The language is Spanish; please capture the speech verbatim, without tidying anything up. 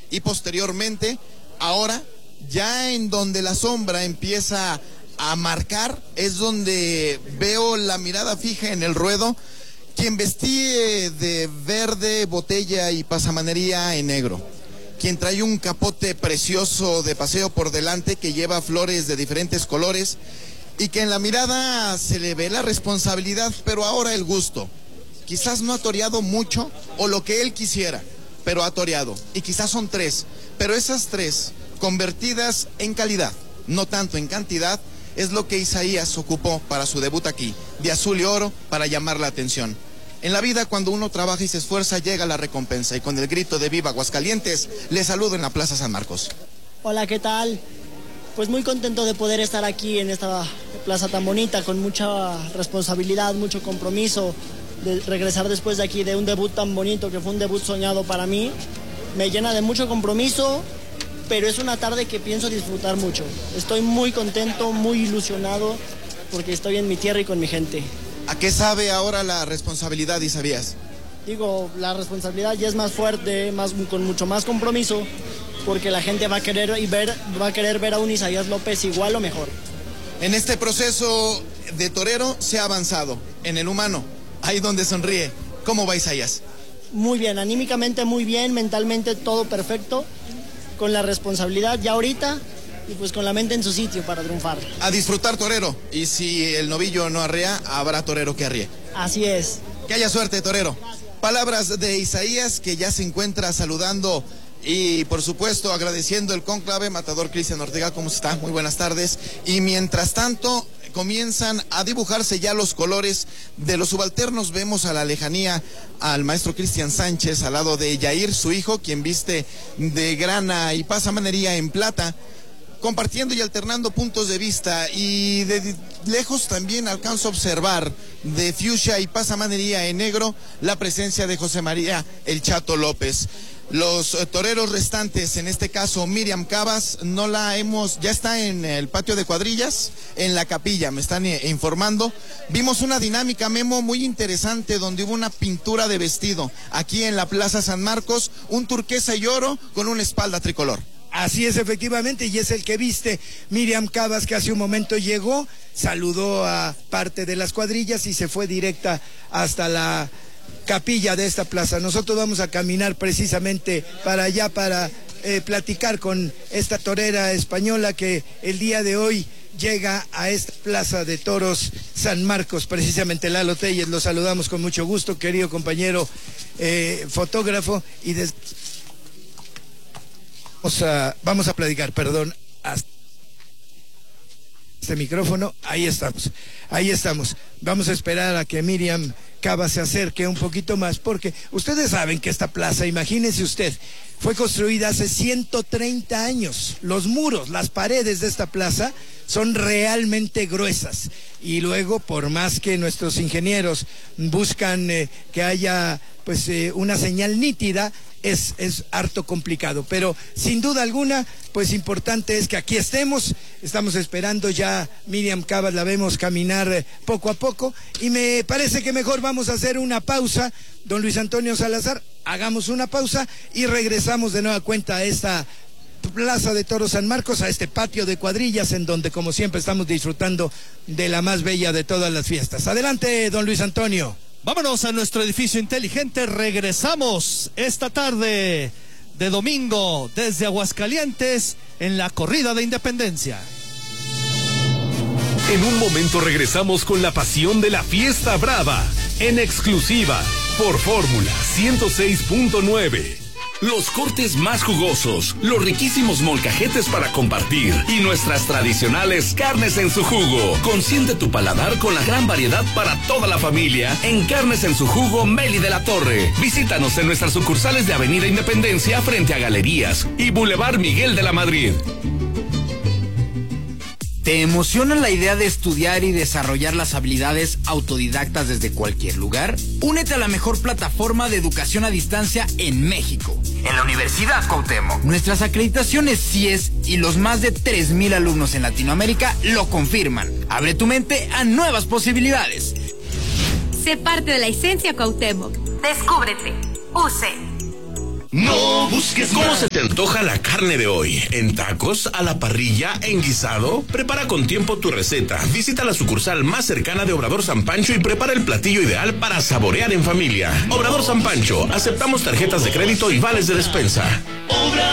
y posteriormente, ahora, ya en donde la sombra empieza a marcar, es donde veo la mirada fija en el ruedo, quien vestía de verde, botella y pasamanería en negro, quien trae un capote precioso de paseo por delante que lleva flores de diferentes colores y que en la mirada se le ve la responsabilidad, pero ahora el gusto. Quizás no ha toreado mucho o lo que él quisiera, pero ha toreado. Y quizás son tres, pero esas tres convertidas en calidad, no tanto en cantidad, es lo que Isaías ocupó para su debut aquí, de azul y oro, para llamar la atención. En la vida, cuando uno trabaja y se esfuerza, llega la recompensa, y con el grito de Viva Aguascalientes, les saludo en la Plaza San Marcos. Hola, ¿qué tal? Pues muy contento de poder estar aquí en esta plaza tan bonita, con mucha responsabilidad, mucho compromiso, de regresar después de aquí, de un debut tan bonito, que fue un debut soñado para mí. Me llena de mucho compromiso, pero es una tarde que pienso disfrutar mucho. Estoy muy contento, muy ilusionado, porque estoy en mi tierra y con mi gente. ¿A qué sabe ahora la responsabilidad, Isaías? Digo, la responsabilidad ya es más fuerte, más, con mucho más compromiso, porque la gente va a querer y ver, va a querer ver a un Isaías López igual o mejor. En este proceso de torero se ha avanzado, en el humano, ahí donde sonríe. ¿Cómo va Isaías? Muy bien, anímicamente muy bien, mentalmente todo perfecto, con la responsabilidad ya ahorita y pues con la mente en su sitio para triunfar. A disfrutar, torero, y si el novillo no arrea, habrá torero que arríe. Así es. Que haya suerte, torero. Gracias. Palabras de Isaías, que ya se encuentra saludando y por supuesto agradeciendo el cónclave. Matador Cristian Ortega, ¿cómo está? Muy buenas tardes. Y mientras tanto comienzan a dibujarse ya los colores de los subalternos. Vemos a la lejanía al maestro Cristian Sánchez al lado de Yair, su hijo, quien viste de grana y pasamanería en plata, compartiendo y alternando puntos de vista, y de lejos también alcanzo a observar de fuchsia y pasamanería en negro la presencia de José María El Chato López. Los eh, toreros restantes, en este caso Miriam Cavas, no la hemos, ya está en el patio de cuadrillas, en la capilla, me están eh, informando. Vimos una dinámica, Memo, muy interesante, donde hubo una pintura de vestido, aquí en la Plaza San Marcos, un turquesa y oro con una espalda tricolor. Así es, efectivamente, y es el que viste Miriam Cavas, que hace un momento llegó, saludó a parte de las cuadrillas y se fue directa hasta la capilla de esta plaza. Nosotros vamos a caminar precisamente para allá para eh, platicar con esta torera española que el día de hoy llega a esta plaza de toros San Marcos, precisamente. Lalo Telles, lo saludamos con mucho gusto, querido compañero eh, fotógrafo, y des... Vamos a, vamos a platicar, perdón, hasta este micrófono, ahí estamos, ahí estamos. Vamos a esperar a que Miriam Cavas se acerque un poquito más, porque ustedes saben que esta plaza, imagínense usted, fue construida hace ciento treinta años. Los muros, las paredes de esta plaza son realmente gruesas, y luego, por más que nuestros ingenieros buscan eh, que haya pues eh, una señal nítida, Es, es harto complicado, pero sin duda alguna, pues importante es que aquí estemos. Estamos esperando ya Miriam Cavas, la vemos caminar eh, poco a poco, y me parece que mejor vamos a hacer una pausa. Don Luis Antonio Salazar, hagamos una pausa y regresamos de nueva cuenta a esta Plaza de Toros San Marcos, a este patio de cuadrillas, en donde como siempre estamos disfrutando de la más bella de todas las fiestas. Adelante, don Luis Antonio. Vámonos a nuestro edificio inteligente. Regresamos esta tarde de domingo desde Aguascalientes en la corrida de Independencia. En un momento regresamos con la pasión de la fiesta brava, en exclusiva por Fórmula ciento seis punto nueve. Los cortes más jugosos, los riquísimos molcajetes para compartir y nuestras tradicionales carnes en su jugo. Consiente tu paladar con la gran variedad para toda la familia en Carnes en su Jugo Meli de la Torre. Visítanos en nuestras sucursales de Avenida Independencia frente a Galerías y Boulevard Miguel de la Madrid. ¿Te emociona la idea de estudiar y desarrollar las habilidades autodidactas desde cualquier lugar? Únete a la mejor plataforma de educación a distancia en México, en la Universidad Cuauhtémoc. Nuestras acreditaciones C I E S y los más de tres mil alumnos en Latinoamérica lo confirman. Abre tu mente a nuevas posibilidades. Sé parte de la esencia Cuauhtémoc. Descúbrete. U C. No busques ¿Cómo más. Se te antoja la carne de hoy? ¿En tacos, a la parrilla, en guisado? Prepara con tiempo tu receta. Visita la sucursal más cercana de Obrador San Pancho y prepara el platillo ideal para saborear en familia. Obrador San Pancho, aceptamos tarjetas de crédito y vales de despensa.